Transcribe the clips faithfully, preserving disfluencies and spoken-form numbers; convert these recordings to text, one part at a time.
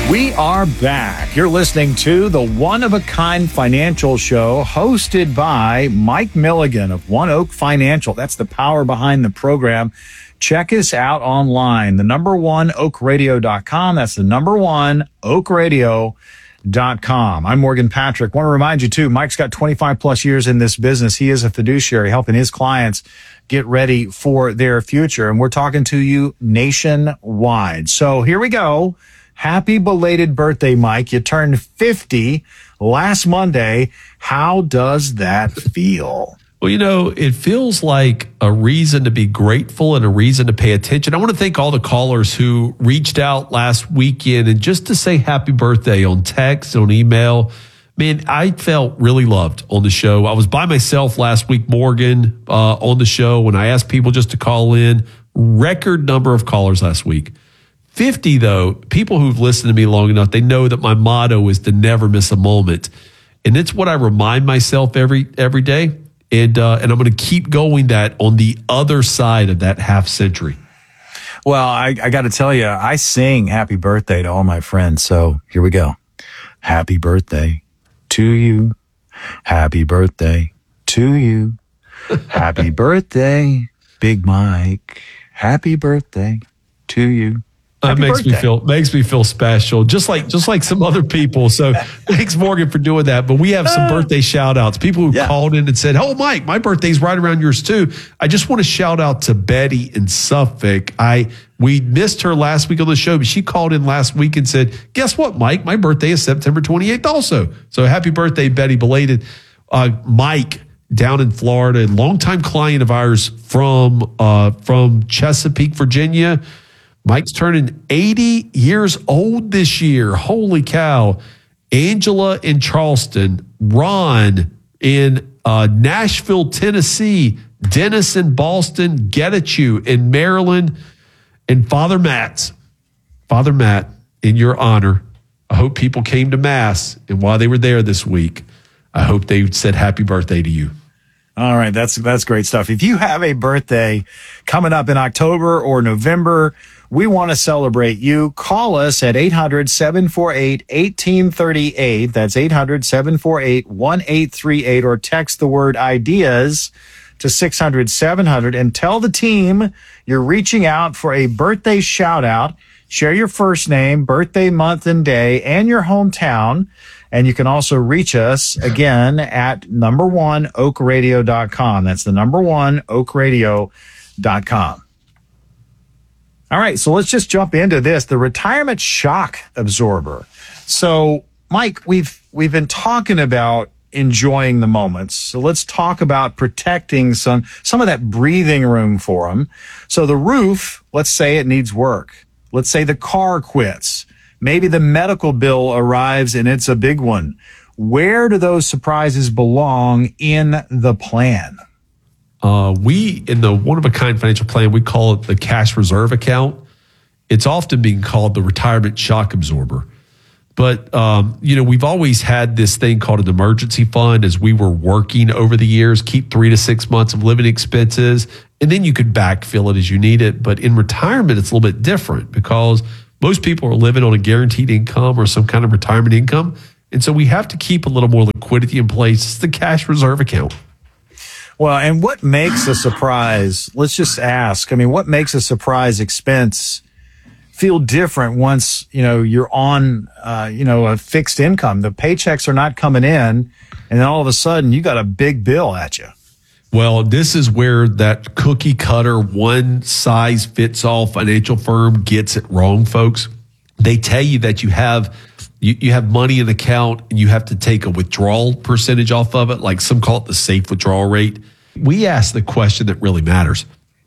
We are back. You're listening to the One of a Kind Financial Show hosted by Mike Milligan of One Oak Financial. That's the power behind the program. Check us out online. The number one oak radio dot com. That's the number one oak radio dot com. I'm Morgan Patrick. Want to remind you too, Mike's got twenty-five plus years in this business. He is a fiduciary helping his clients get ready for their future. And we're talking to you nationwide. So here we go. Happy belated birthday, Mike. You turned fifty last Monday. How does that feel? Well, you know, it feels like a reason to be grateful and a reason to pay attention. I want to thank all the callers who reached out last weekend and just to say happy birthday on text, on email. Man, I felt really loved on the show. I was by myself last week, Morgan, uh, on the show when I asked people just to call in. Record number of callers last week. fifty, though, people who've listened to me long enough, they know that my motto is to never miss a moment. And it's what I remind myself every every day. And uh, and I'm going to keep going that on the other side of that half century. Well, I, I got to tell you, I sing happy birthday to all my friends. So here we go. Happy birthday to you. Happy birthday to you. Happy birthday, Big Mike. Happy birthday to you. That makes birthday. me feel makes me feel special, just like just like some other people. So thanks, Morgan, for doing that. But we have some birthday shout outs. People who yeah. called in and said, "Oh, Mike, my birthday's right around yours too." I just want to shout out to Betty in Suffolk. I we missed her last week on the show, but she called in last week and said, "Guess what, Mike? My birthday is September twenty-eighth also." So happy birthday, Betty, belated. Uh, Mike down in Florida, longtime client of ours from uh, from Chesapeake, Virginia. Mike's turning eighty years old this year. Holy cow. Angela in Charleston, Ron in uh, Nashville, Tennessee, Dennis in Boston, Getachew in Maryland, and Father Matt. Father Matt, in your honor, I hope people came to Mass, and while they were there this week, I hope they said happy birthday to you. All right, that's that's great stuff. If you have a birthday coming up in October or November, we want to celebrate you. Call us at eight hundred, seven four eight, one eight three eight. That's eight hundred, seven four eight, one eight three eight, or text the word ideas to six hundred, seven hundred and tell the team you're reaching out for a birthday shout out. Share your first name, birthday, month, and day, and your hometown. And you can also reach us again at number one oak radio dot com. That's the number one oak radio dot com. All right, so let's just jump into this, the retirement shock absorber. So, Mike, we've we've been talking about enjoying the moments. So let's talk about protecting some some of that breathing room for them. So the roof, let's say it needs work. Let's say the car quits. Maybe the medical bill arrives and it's a big one. Where do those surprises belong in the plan? Uh, we, in the one-of-a-kind financial plan, we call it the cash reserve account. It's often being called the retirement shock absorber. But, um, you know, we've always had this thing called an emergency fund as we were working over the years, keep three to six months of living expenses, and then you could backfill it as you need it. But in retirement, it's a little bit different because most people are living on a guaranteed income or some kind of retirement income. And so we have to keep a little more liquidity in place. It's the cash reserve account. Well, and what makes a surprise, let's just ask, I mean, what makes a surprise expense feel different once, you know, you're on, uh, you know, a fixed income? The paychecks are not coming in, and then all of a sudden you got a big bill at you. Well, this is where that cookie cutter, one size fits all financial firm gets it wrong, folks. They tell you that you have you, you have money in the account and you have to take a withdrawal percentage off of it, like some call it the safe withdrawal rate. We ask the question that really matters.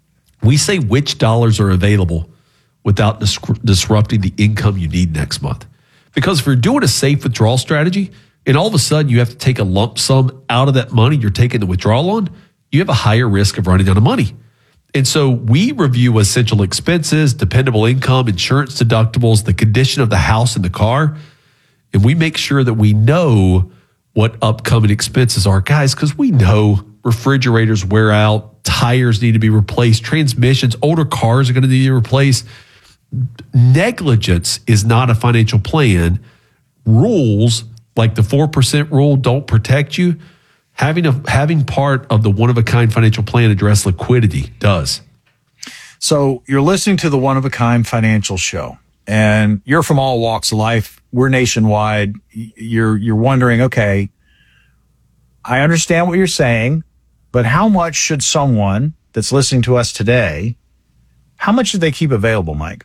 We say which dollars are available without dis- disrupting the income you need next month. Because if you're doing a safe withdrawal strategy and all of a sudden you have to take a lump sum out of that money you're taking the withdrawal on, you have a higher risk of running out of money. And so we review essential expenses, dependable income, insurance deductibles, the condition of the house and the car, and we make sure that we know what upcoming expenses are. Guys, because we know refrigerators wear out, tires need to be replaced, transmissions, older cars are going to need to be replaced. negligence is not a financial plan. Rules like the four percent rule don't protect you. Having a having part of the one-of-a-kind financial plan address liquidity does. So you're listening to the One of a Kind Financial Show, and you're from all walks of life. We're nationwide. You're you're wondering, okay, I understand what you're saying, but how much should someone that's listening to us today, how much should they keep available, Mike?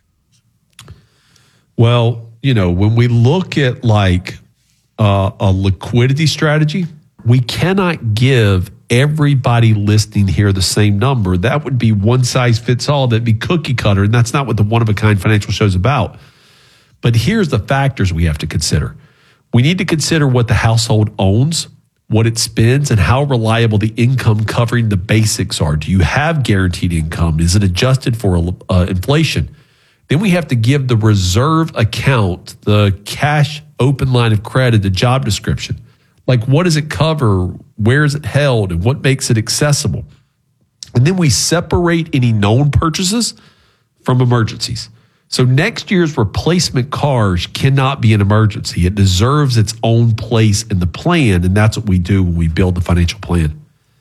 Well, you know, when we look at like uh, a liquidity strategy, we cannot give everybody listening here the same number. That would be one size fits all. That'd be cookie cutter. And that's not what the One of a Kind Financial Show is about. But here's the factors we have to consider. We need to consider what the household owns, what it spends, and how reliable the income covering the basics are. Do you have guaranteed income? Is it adjusted for uh, inflation? Then we have to give the reserve account, the cash open line of credit, the job description. Like, what does it cover? Where is it held? And what makes it accessible? And then we separate any known purchases from emergencies. So next year's replacement cars cannot be an emergency. It deserves its own place in the plan, and that's what we do when we build the financial plan.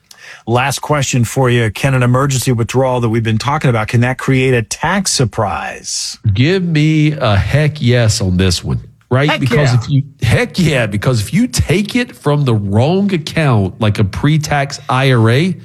Last question for you. Can an emergency withdrawal that we've been talking about, can that create a tax surprise? Give me a heck yes on this one, right? Heck because yeah. if you, heck yeah, because if you take it from the wrong account, like a pre-tax I R A,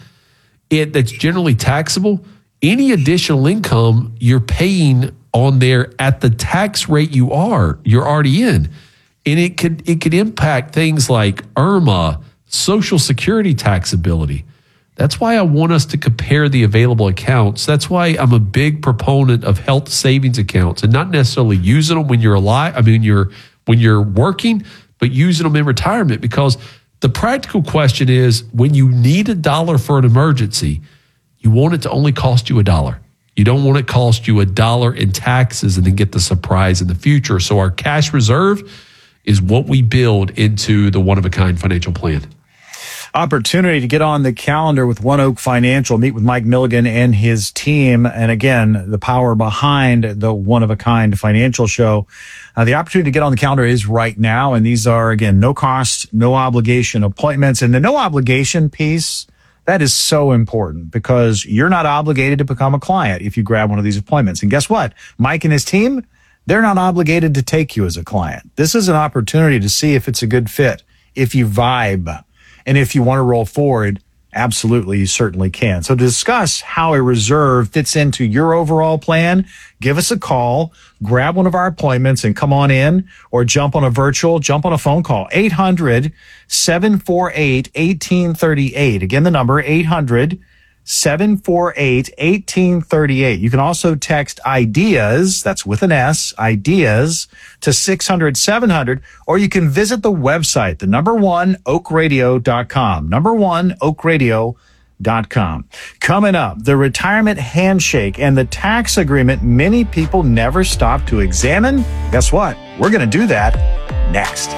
it that's generally taxable, any additional income you're paying on there at the tax rate you are, you're already in. And it could, it could impact things like IRMA, Social Security taxability. That's why I want us to compare the available accounts. That's why I'm a big proponent of health savings accounts and not necessarily using them when you're alive. I mean, you're when you're working, but using them in retirement, because the practical question is when you need a dollar for an emergency, you want it to only cost you a dollar. You don't want it to cost you a dollar in taxes and then get the surprise in the future. So our cash reserve is what we build into the one-of-a-kind financial plan. Opportunity to get on the calendar with One Oak Financial, meet with Mike Milligan and his team. And again, the power behind the One of a Kind Financial Show. Uh, the opportunity to get on the calendar is right now. And these are, again, no cost, no obligation appointments. And the no obligation piece, that is so important because you're not obligated to become a client if you grab one of these appointments. And guess what? Mike and his team, they're not obligated to take you as a client. This is an opportunity to see if it's a good fit, if you vibe. And if you want to roll forward, absolutely, you certainly can. So to discuss how a reserve fits into your overall plan, give us a call, grab one of our appointments and come on in, or jump on a virtual, jump on a phone call. eight hundred, seven four eight, one eight three eight. Again, the number eight hundred, seven four eight, one eight three eight. You can also text IDEAS, that's with an S, IDEAS, to six hundred, seven hundred, or you can visit the website, the number one, oak radio dot com. Number one, oak radio dot com. Coming up, the retirement handshake and the tax agreement many people never stop to examine. Guess what? We're going to do that next.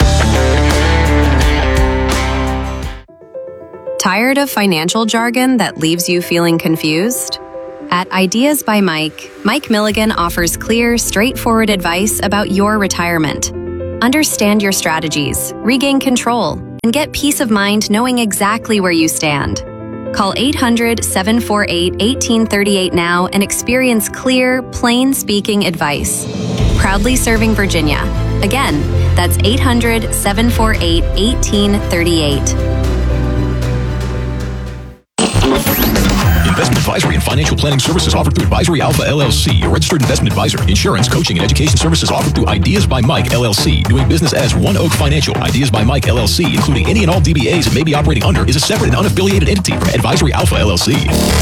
Tired of financial jargon that leaves you feeling confused? At Ideas by Mike, Mike Milligan offers clear, straightforward advice about your retirement. Understand your strategies, regain control, and get peace of mind knowing exactly where you stand. Call eight hundred, seven four eight, one eight three eight now and experience clear, plain-speaking advice. Proudly serving Virginia. Again, that's eight hundred, seven four eight, one eight three eight. Investment advisory and financial planning services offered through Advisory Alpha L L C, a registered investment advisor. Insurance, coaching, and education services offered through Ideas by Mike L L C. Doing business as One Oak Financial. Ideas by Mike L L C, including any and all D B As it may be operating under, is a separate and unaffiliated entity from Advisory Alpha L L C.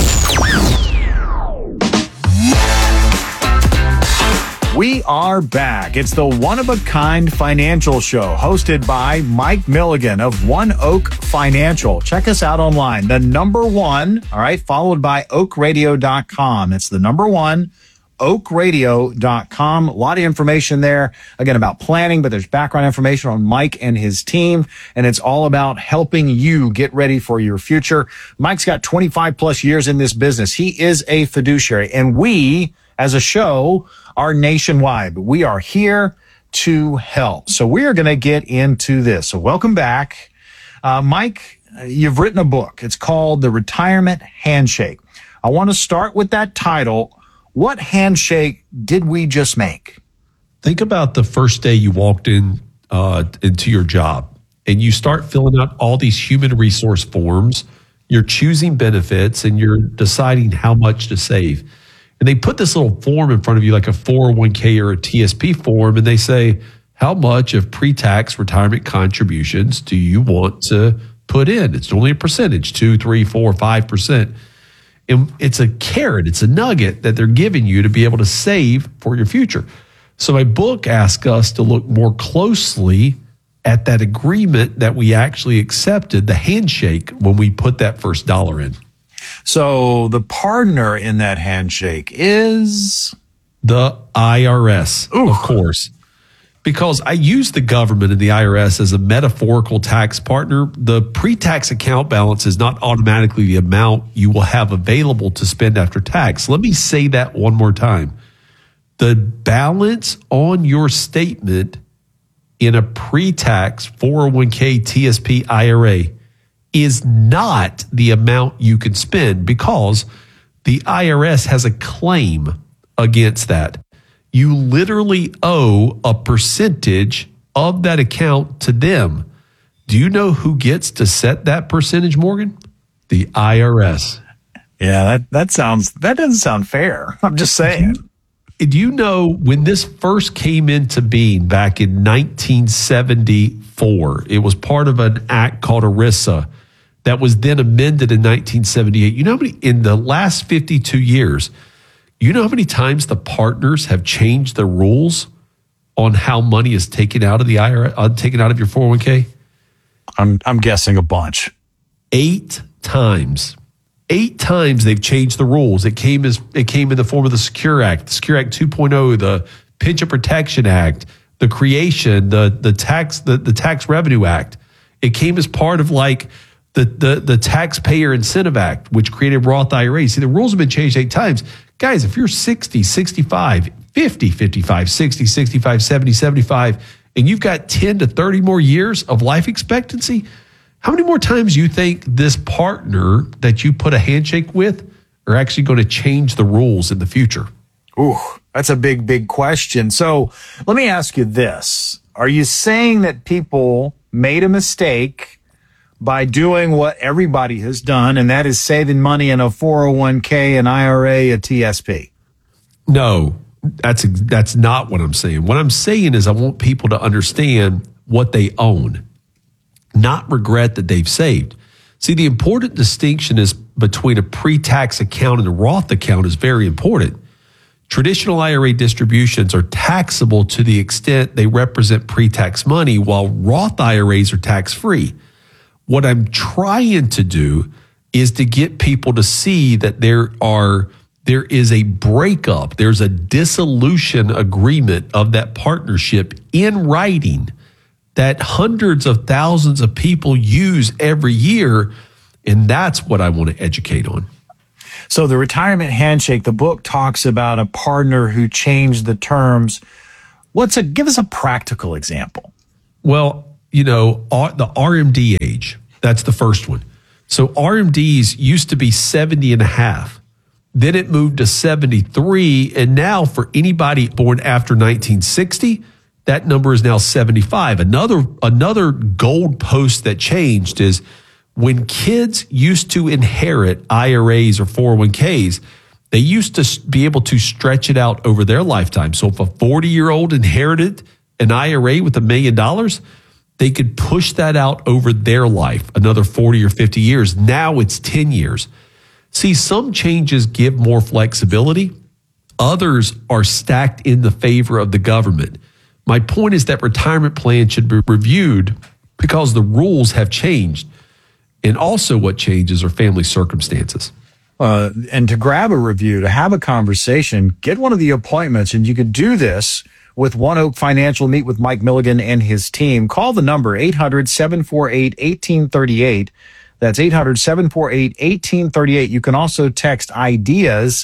We are back. It's the One of a Kind Financial Show, hosted by Mike Milligan of One Oak Financial. Check us out online. The number one, all right, followed by oak radio dot com. It's the number one, oak radio dot com. A lot of information there, again, about planning, but there's background information on Mike and his team, and it's all about helping you get ready for your future. Mike's got twenty-five plus years in this business. He is a fiduciary, and we, as a show, are nationwide, but we are here to help. So we are going to get into this. So welcome back. Uh, Mike, you've written a book. It's called The Retirement Handshake. I want to start with that title. What handshake did we just make? Think about the first day you walked in uh, into your job and you start filling out all these human resource forms. You're choosing benefits and you're deciding how much to save. And they put this little form in front of you like a four oh one k or a T S P form, and they say, how much of pre-tax retirement contributions do you want to put in? It's only a percentage, two, three, four, five percent. And it's a carrot, it's a nugget that they're giving you to be able to save for your future. So my book asks us to look more closely at that agreement that we actually accepted, the handshake, when we put that first dollar in. So the partner in that handshake is? The I R S, Ooh. Of course. Because I use the government and the I R S as a metaphorical tax partner. The pre-tax account balance is not automatically the amount you will have available to spend after tax. Let me say that one more time. The balance on your statement in a pre-tax four oh one k, T S P, I R A is not the amount you can spend, because the I R S has a claim against that. You literally owe a percentage of that account to them. Do you know who gets to set that percentage, Morgan? The I R S. Yeah, that, that sounds, that doesn't sound fair. I'm just saying. Do you know when this first came into being back in nineteen seventy-four, it was part of an act called ERISA that was then amended in nineteen seventy-eight. You know how many, in the last fifty-two years, you know how many times the partners have changed the rules on how money is taken out of the I R S, uh, taken out of your four oh one k? I'm I'm guessing a bunch. Eight times. Eight times they've changed the rules. It came as it came in the form of the Secure Act, the Secure Act two point oh, the Pension Protection Act, the creation, the the tax the, the Tax Revenue Act. It came as part of like the the the Taxpayer Incentive Act, which created Roth I R As. See, the rules have been changed eight times. Guys, if you're sixty, sixty-five, fifty, fifty-five, sixty, sixty-five, seventy, seventy-five, and you've got ten to thirty more years of life expectancy, how many more times do you think this partner that you put a handshake with are actually going to change the rules in the future? Ooh, that's a big, big question. So let me ask you this. Are you saying that people made a mistake by doing what everybody has done, and that is saving money in a four oh one k, an I R A, a T S P? No, that's that's not what I'm saying. What I'm saying is I want people to understand what they own, not regret that they've saved. See, the important distinction is between a pre-tax account and a Roth account is very important. Traditional I R A distributions are taxable to the extent they represent pre-tax money, while Roth I R As are tax-free. What I'm trying to do is to get people to see that there are there is a breakup, there's a dissolution agreement of that partnership in writing that hundreds of thousands of people use every year, and that's what I want to educate on. So the Retirement Handshake, the book talks about a partner who changed the terms. What's a give us a practical example? Well, you know, the R M D age, that's the first one. So R M Ds used to be seventy and a half. Then it moved to seventy-three. And now for anybody born after nineteen sixty, that number is now seventy-five. Another, another gold post that changed is when kids used to inherit I R As or four oh one k's, they used to be able to stretch it out over their lifetime. So if a forty-year-old inherited an I R A with a million dollars, they could push that out over their life, another forty or fifty years. Now it's ten years. See, some changes give more flexibility. Others are stacked in the favor of the government. My point is that retirement plans should be reviewed because the rules have changed. And also what changes are family circumstances. Uh, and to grab a review, to have a conversation, get one of the appointments, and you could do this with One Oak Financial. Meet with Mike Milligan and his team. Call the number eight hundred, seven four eight, one eight three eight. That's eight hundred, seven four eight, one eight three eight. You can also text IDEAS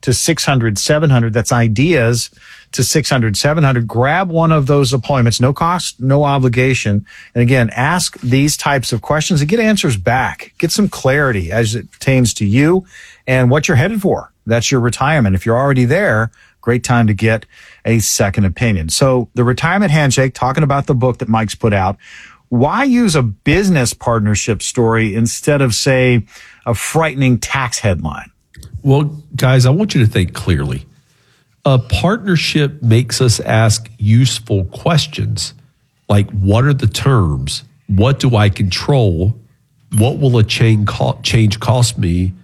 to six hundred, seven hundred. That's ideas to six hundred, seven hundred. Grab one of those appointments. No cost, no obligation. And again, ask these types of questions and get answers back. Get some clarity as it pertains to you and what you're headed for. That's your retirement. If you're already there, great time to get a second opinion. So the Retirement Handshake, talking about the book that Mike's put out. Why use a business partnership story instead of, say, a frightening tax headline? Well, guys, I want you to think clearly. A partnership makes us ask useful questions like, what are the terms? What do I control? What will a change cost me?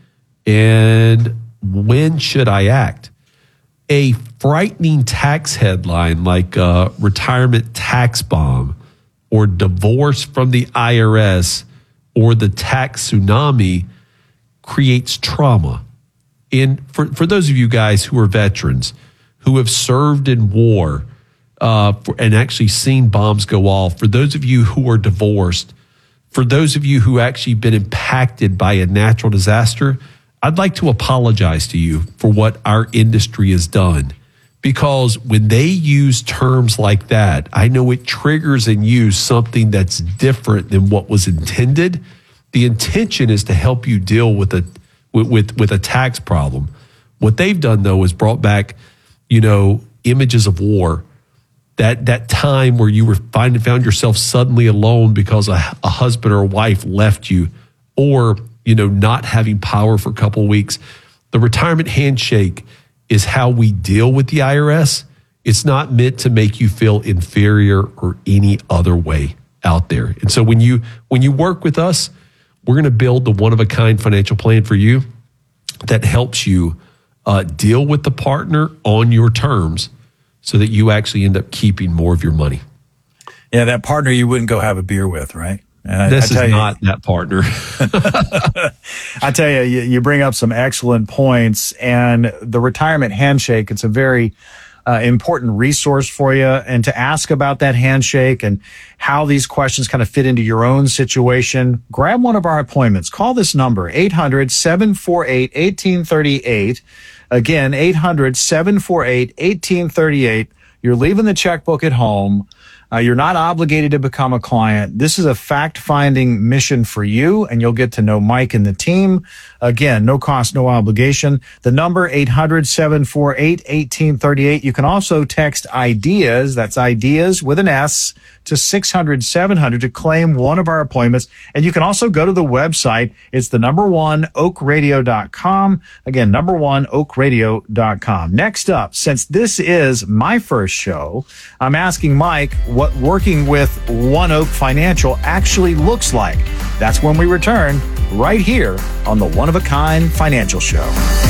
And when should I act? A frightening tax headline like uh, retirement tax bomb or divorce from the I R S or the tax tsunami creates trauma. And for, for those of you guys who are veterans, who have served in war uh, for, and actually seen bombs go off, for those of you who are divorced, for those of you who actually been impacted by a natural disaster, I'd like to apologize to you for what our industry has done. Because when they use terms like that, I know it triggers in you something that's different than what was intended. The intention is to help you deal with a with with, with a tax problem. What they've done, though, is brought back, you know, images of war. That that time where you were find, found yourself suddenly alone because a, a husband or a wife left you, or, you know, not having power for a couple of weeks. The Retirement Handshake is how we deal with the I R S. It's not meant to make you feel inferior or any other way out there. And so when you when you work with us, we're going to build the one-of-a-kind financial plan for you that helps you uh, deal with the partner on your terms so that you actually end up keeping more of your money. Yeah, that partner you wouldn't go have a beer with, right? And I, this I is you, not that partner. I tell you, you, you bring up some excellent points, and the Retirement Handshake, it's a very uh, important resource for you. And to ask about that handshake and how these questions kind of fit into your own situation, grab one of our appointments. Call this number, eight hundred, seven four eight, one eight three eight. Again, eight hundred, seven four eight, one eight three eight. You're leaving the checkbook at home. Uh, you're not obligated to become a client. This is a fact-finding mission for you, and you'll get to know Mike and the team. Again, no cost, no obligation. The number, eight hundred, seven four eight, one eight three eight. You can also text IDEAS, that's IDEAS with an S, to six hundred, seven hundred to claim one of our appointments. And you can also go to the website. It's the number one, oak radio dot com. Again, number one, oak radio dot com. Next up, since this is my first show, I'm asking Mike what working with One Oak Financial actually looks like. That's when we return right here on the One of a Kind Financial Show.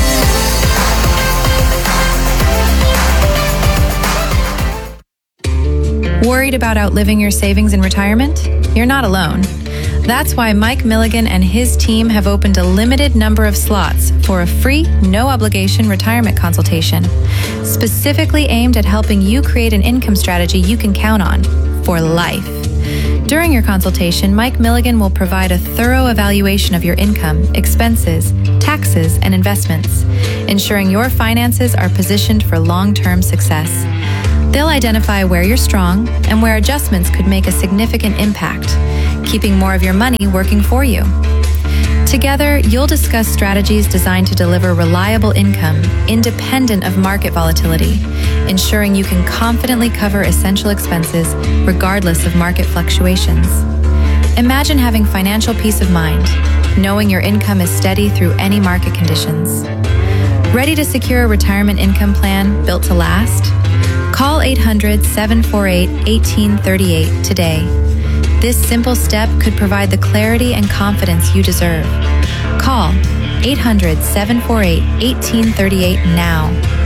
Worried about outliving your savings in retirement? You're not alone. That's why Mike Milligan and his team have opened a limited number of slots for a free, no-obligation retirement consultation, specifically aimed at helping you create an income strategy you can count on for life. During your consultation, Mike Milligan will provide a thorough evaluation of your income, expenses, taxes, and investments, ensuring your finances are positioned for long-term success. They'll identify where you're strong and where adjustments could make a significant impact, keeping more of your money working for you. Together, you'll discuss strategies designed to deliver reliable income, independent of market volatility, ensuring you can confidently cover essential expenses regardless of market fluctuations. Imagine having financial peace of mind, knowing your income is steady through any market conditions. Ready to secure a retirement income plan built to last? Call eight hundred, seven four eight, one eight three eight today. This simple step could provide the clarity and confidence you deserve. Call eight hundred, seven four eight, one eight three eight now.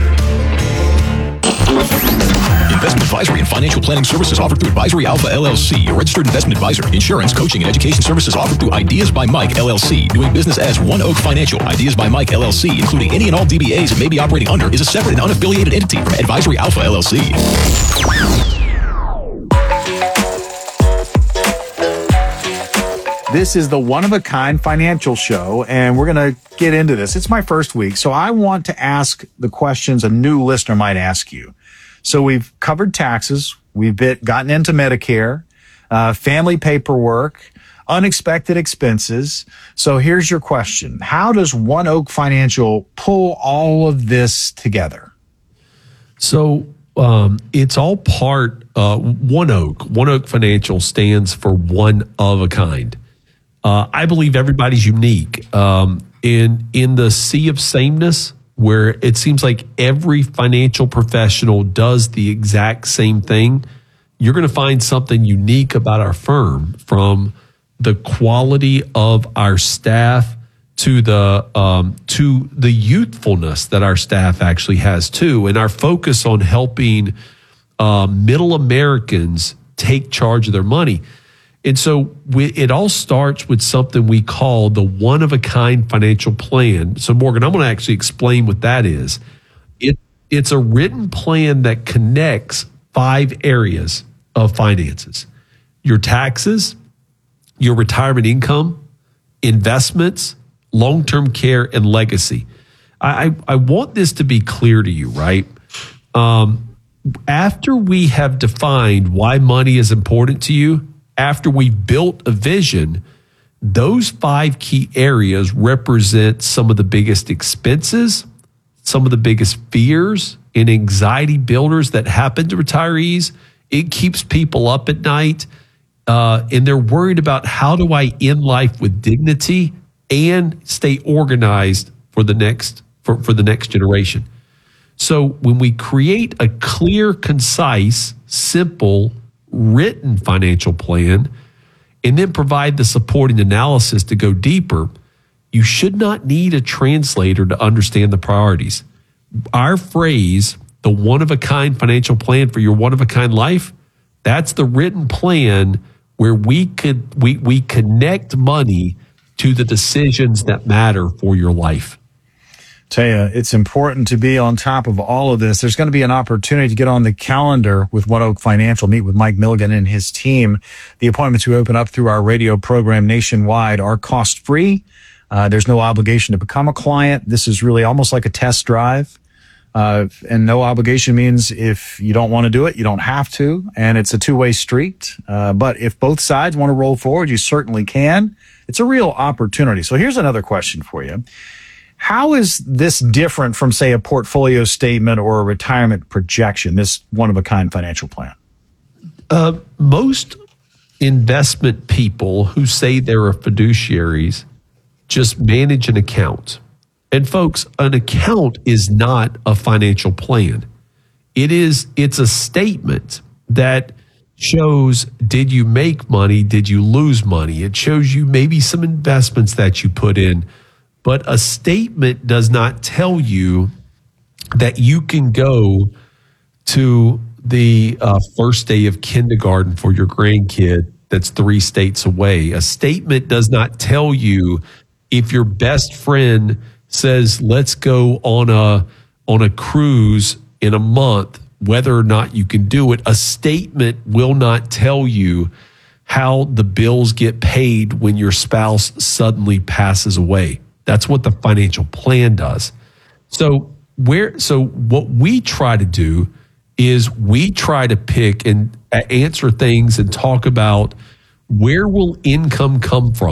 Investment advisory and financial planning services offered through Advisory Alpha L L C, a registered investment advisor. Insurance, coaching, and education services offered through Ideas by Mike L L C. Doing business as One Oak Financial. Ideas by Mike L L C, including any and all D B As it may be operating under, is a separate and unaffiliated entity from Advisory Alpha L L C. This is the One of a Kind Financial Show, and we're going to get into this. It's my first week, so I want to ask the questions a new listener might ask you. So we've covered taxes, we've bit, gotten into Medicare, uh, family paperwork, unexpected expenses. So here's your question. How does One Oak Financial pull all of this together? So um, it's all part, uh, One Oak. One Oak Financial stands for one of a kind. Uh, I believe everybody's unique. Um, in in the sea of sameness, where it seems like every financial professional does the exact same thing, you're going to find something unique about our firm, from the quality of our staff to the um, to the youthfulness that our staff actually has too, and our focus on helping uh, middle Americans take charge of their money. And so we, it all starts with something we call the one-of-a-kind financial plan. So, Morgan, I'm going to actually explain what that is. It, it's a written plan that connects five areas of finances: your taxes, your retirement income, investments, long-term care, and legacy. I, I, I want this to be clear to you, right? Um, after we have defined why money is important to you, after we've built a vision, those five key areas represent some of the biggest expenses, some of the biggest fears and anxiety builders that happen to retirees. It keeps people up at night, uh, and they're worried about, how do I end life with dignity and stay organized for the next for, for the next generation. So when we create a clear, concise, simple, written financial plan, and then provide the supporting analysis to go deeper, you should not need a translator to understand the priorities. Our phrase, the one-of-a-kind financial plan for your one-of-a-kind life, that's the written plan where we could we we connect money to the decisions that matter for your life. Tell you, it's important to be on top of all of this. There's going to be an opportunity to get on the calendar with One Oak Financial, meet with Mike Milligan and his team. The appointments we open up through our radio program nationwide are cost-free. Uh, there's no obligation to become a client. This is really almost like a test drive. Uh, and no obligation means if you don't want to do it, you don't have to. And it's a two-way street. Uh, but if both sides want to roll forward, you certainly can. It's a real opportunity. So here's another question for you. How is this different from, say, a portfolio statement or a retirement projection, this one-of-a-kind financial plan? Uh, most investment people who say they're fiduciaries just manage an account. And folks, an account is not a financial plan. It is, it's a statement that shows, did you make money? Did you lose money? It shows you maybe some investments that you put in. But a statement does not tell you that you can go to the uh, first day of kindergarten for your grandkid that's three states away. A statement does not tell you if your best friend says, let's go on a on a cruise in a month, whether or not you can do it. A statement will not tell you how the bills get paid when your spouse suddenly passes away. That's what the financial plan does. So where, so what we try to do is we try to pick and answer things and talk about, where will income come from?